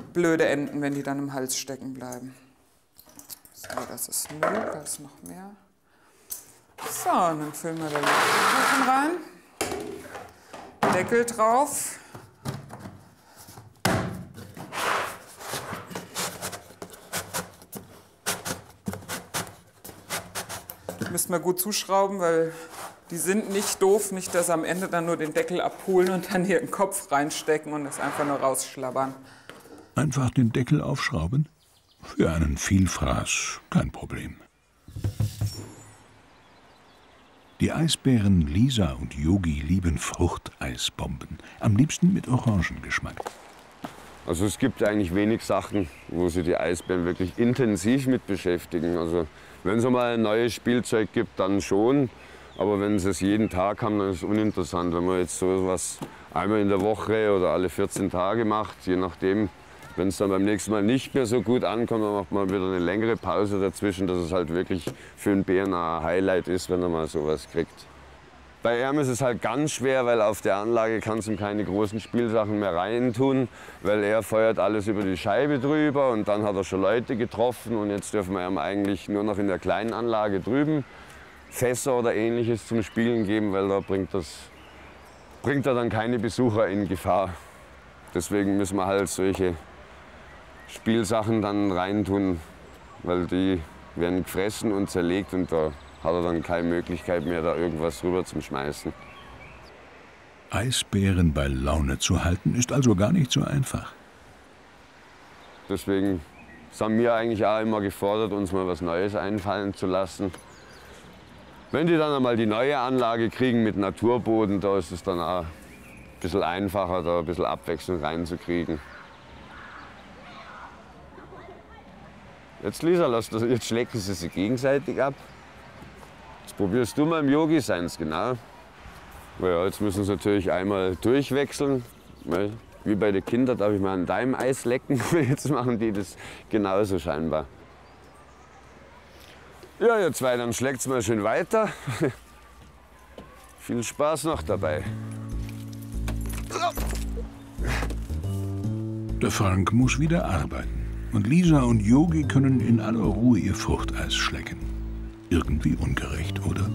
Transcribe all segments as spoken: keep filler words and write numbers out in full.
blöde Enden, wenn die dann im Hals stecken bleiben. So, das ist null, da ist noch mehr. So, und dann füllen wir da Lebkuchen rein. Deckel drauf. Müssen wir gut zuschrauben, weil die sind nicht doof, nicht, dass am Ende dann nur den Deckel abholen und dann hier den Kopf reinstecken und es einfach nur rausschlabbern. Einfach den Deckel aufschrauben? Für einen Vielfraß kein Problem. Die Eisbären Lisa und Yogi lieben Fruchteisbomben, am liebsten mit Orangengeschmack. Also es gibt eigentlich wenig Sachen, wo sich die Eisbären wirklich intensiv mit beschäftigen. Also wenn es mal ein neues Spielzeug gibt, dann schon. Aber wenn sie es jeden Tag haben, dann ist es uninteressant. Wenn man jetzt so was einmal in der Woche oder alle vierzehn Tage macht, je nachdem, wenn es dann beim nächsten Mal nicht mehr so gut ankommt, dann macht man wieder eine längere Pause dazwischen, dass es halt wirklich für einen Bären ein Highlight ist, wenn er mal sowas kriegt. Bei ihm ist es halt ganz schwer, weil auf der Anlage kann es ihm keine großen Spielsachen mehr reintun, weil er feuert alles über die Scheibe drüber und dann hat er schon Leute getroffen und jetzt dürfen wir ihm eigentlich nur noch in der kleinen Anlage drüben Fässer oder Ähnliches zum Spielen geben, weil da bringt, das, bringt er dann keine Besucher in Gefahr. Deswegen müssen wir halt solche Spielsachen dann reintun, weil die werden gefressen und zerlegt und da hat er dann keine Möglichkeit mehr, da irgendwas rüber zu schmeißen. Eisbären bei Laune zu halten, ist also gar nicht so einfach. Deswegen sind wir eigentlich auch immer gefordert, uns mal was Neues einfallen zu lassen. Wenn die dann einmal die neue Anlage kriegen mit Naturboden, da ist es dann auch ein bisschen einfacher, da ein bisschen Abwechslung reinzukriegen. Jetzt, Lisa, lass das, jetzt schlecken sie sich gegenseitig ab. Jetzt probierst du mal im Yogi seins, genau. Ja, jetzt müssen sie natürlich einmal durchwechseln. Wie bei den Kindern darf ich mal an deinem Eis lecken. Jetzt machen die das genauso scheinbar. Ja, ihr zwei, dann schlägt's mal schön weiter. Viel Spaß noch dabei. Der Frank muss wieder arbeiten. Und Lisa und Yogi können in aller Ruhe ihr Fruchteis schlecken. Irgendwie ungerecht, oder?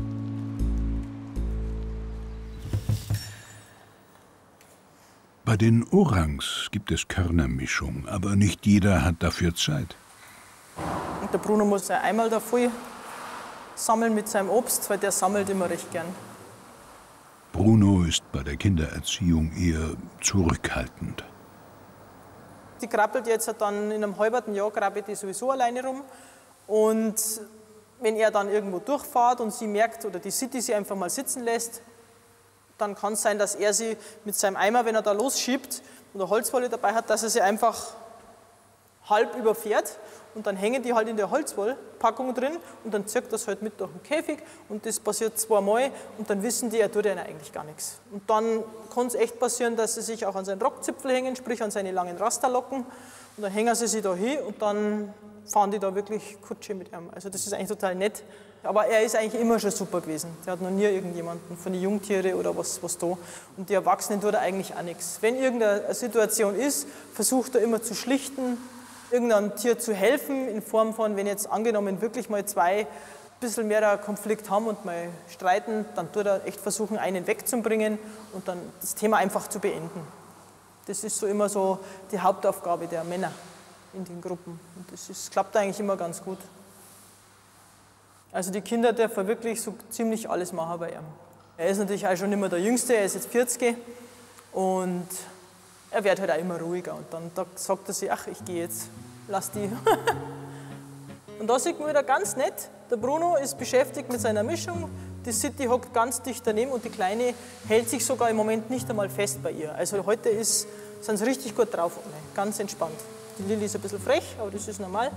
Bei den Orangs gibt es Körnermischung, aber nicht jeder hat dafür Zeit. Und der Bruno muss einmal da voll sammeln mit seinem Obst, weil der sammelt immer recht gern. Bruno ist bei der Kindererziehung eher zurückhaltend. Die krabbelt jetzt dann in einem halben Jahr krabbelt die sowieso alleine rum. Und wenn er dann irgendwo durchfährt und sie merkt, oder die City sie einfach mal sitzen lässt, dann kann es sein, dass er sie mit seinem Eimer, wenn er da losschiebt und eine Holzwolle dabei hat, dass er sie einfach halb überfährt. Und dann hängen die halt in der Holzwollpackung drin und dann zirkt das halt mit durch den Käfig und das passiert zweimal und dann wissen die, er tut ihnen eigentlich gar nichts. Und dann kann es echt passieren, dass sie sich auch an seinen Rockzipfel hängen, sprich an seine langen Rasterlocken und dann hängen sie sich da hin und dann fahren die da wirklich Kutsche mit ihm. Also das ist eigentlich total nett. Aber er ist eigentlich immer schon super gewesen. Der hat noch nie irgendjemanden von den Jungtieren oder was, was da. Und die Erwachsenen tut er eigentlich auch nichts. Wenn irgendeine Situation ist, versucht er immer zu schlichten, irgendeinem Tier zu helfen, in Form von, wenn jetzt angenommen wirklich mal zwei ein bisschen mehr Konflikt haben und mal streiten, dann tut er echt versuchen, einen wegzubringen und dann das Thema einfach zu beenden. Das ist so immer so die Hauptaufgabe der Männer in den Gruppen. Und das ist, klappt eigentlich immer ganz gut. Also die Kinder dürfen wirklich so ziemlich alles machen bei ihm. Er ist natürlich auch schon nicht mehr der Jüngste, er ist jetzt vierzig und er wird halt auch immer ruhiger und dann da sagt er sich, ach, ich gehe jetzt, lass die. Und da sieht man wieder ganz nett, der Bruno ist beschäftigt mit seiner Mischung, die City hockt ganz dicht daneben und die Kleine hält sich sogar im Moment nicht einmal fest bei ihr. Also heute ist, sind sie richtig gut drauf, ganz entspannt. Die Lilly ist ein bisschen frech, aber das ist normal.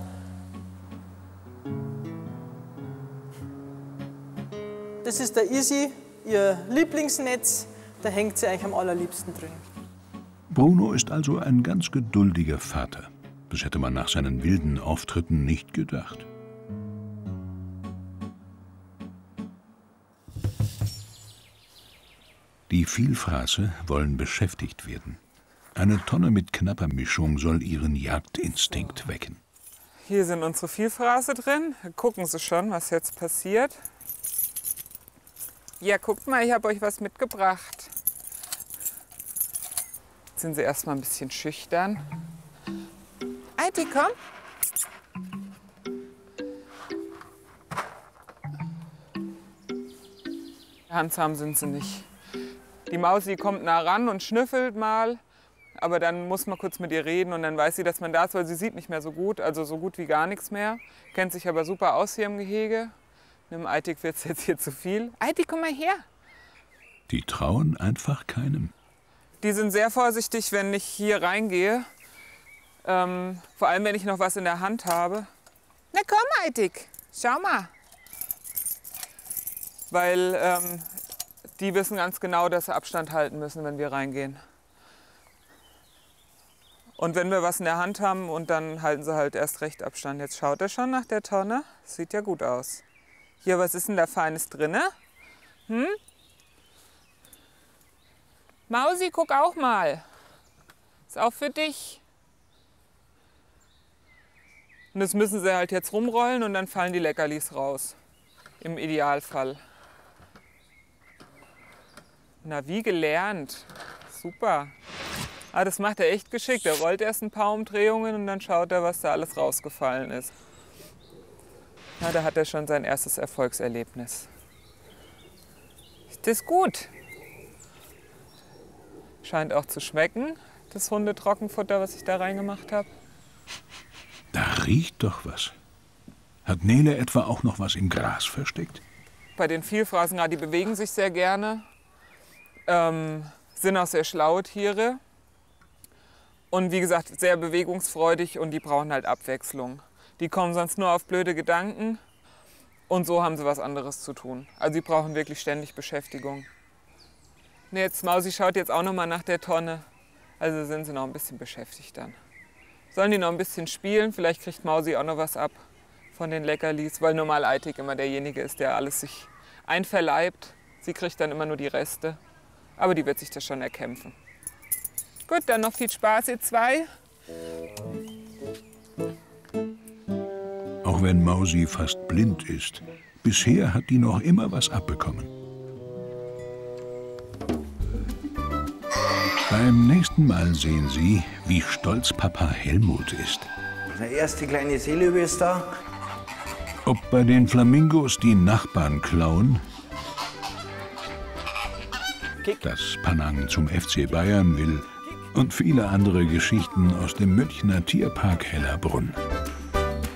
Das ist der Easy, ihr Lieblingsnetz, da hängt sie eigentlich am allerliebsten drin. Bruno ist also ein ganz geduldiger Vater. Das hätte man nach seinen wilden Auftritten nicht gedacht. Die Vielfraße wollen beschäftigt werden. Eine Tonne mit knapper Mischung soll ihren Jagdinstinkt wecken. Hier sind unsere Vielfraße drin. Gucken Sie schon, was jetzt passiert. Ja, guckt mal, ich habe euch was mitgebracht. Jetzt sind Sie erstmal ein bisschen schüchtern. Eiti, komm. Handzahm sind sie nicht. Die Maus, die kommt nah ran und schnüffelt mal. Aber dann muss man kurz mit ihr reden und dann weiß sie, dass man da ist, weil sie sieht nicht mehr so gut, also so gut wie gar nichts mehr. Kennt sich aber super aus hier im Gehege. Einem Eitig wird es jetzt hier zu viel. Eitig, komm mal her. Die trauen einfach keinem. Die sind sehr vorsichtig, wenn ich hier reingehe. Ähm, vor allem, wenn ich noch was in der Hand habe. Na komm, Eitig, schau mal. Weil ähm, die wissen ganz genau, dass sie Abstand halten müssen, wenn wir reingehen. Und wenn wir was in der Hand haben, und dann halten sie halt erst recht Abstand. Jetzt schaut er schon nach der Tonne. Sieht ja gut aus. Hier, was ist denn da Feines drin? Hm? Mausi, guck auch mal. Ist auch für dich. Und das müssen sie halt jetzt rumrollen und dann fallen die Leckerlis raus. Im Idealfall. Na, wie gelernt. Super. Ah, das macht er echt geschickt. Er rollt erst ein paar Umdrehungen und dann schaut er, was da alles rausgefallen ist. Na, da hat er schon sein erstes Erfolgserlebnis. Ist das gut? Scheint auch zu schmecken, das Hundetrockenfutter, was ich da reingemacht habe. Da riecht doch was. Hat Nele etwa auch noch was im Gras versteckt? Bei den Vielfraßen, die bewegen sich sehr gerne, ähm, sind auch sehr schlaue Tiere. Und wie gesagt, sehr bewegungsfreudig und die brauchen halt Abwechslung. Die kommen sonst nur auf blöde Gedanken und so haben sie was anderes zu tun. Also die brauchen wirklich ständig Beschäftigung. Und jetzt, Mausi schaut jetzt auch noch mal nach der Tonne. Also sind sie noch ein bisschen beschäftigt dann. Sollen die noch ein bisschen spielen? Vielleicht kriegt Mausi auch noch was ab von den Leckerlis, weil normal Eitig immer derjenige ist, der alles sich einverleibt. Sie kriegt dann immer nur die Reste. Aber die wird sich das schon erkämpfen. Gut, dann noch viel Spaß, ihr zwei. Auch wenn Mausi fast blind ist, bisher hat die noch immer was abbekommen. Beim nächsten Mal sehen Sie, wie stolz Papa Helmut ist. Der erste kleine Seelöwe ist da. Ob bei den Flamingos die Nachbarn klauen, dass Panang zum F C Bayern will und viele andere Geschichten aus dem Münchner Tierpark Hellerbrunn.